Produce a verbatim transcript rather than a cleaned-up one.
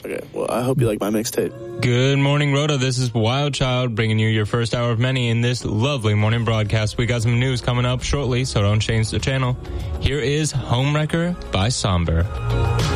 Okay, well, I hope you like my mixtape. Good morning, Rhoda. This is Wild Child bringing you your first hour of many in this lovely morning broadcast. We got some news coming up shortly, so don't change the channel. Here is Homewrecker by Somber.